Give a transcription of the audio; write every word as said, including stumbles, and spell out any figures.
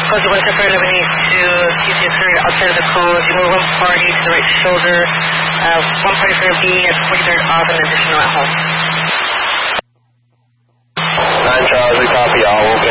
code, you want to confirm that we need to see the occurred outside of the code. You move one party to the right shoulder, uh, one party for B and forty-third off and additional at home. nine Charles, we copy all. We'll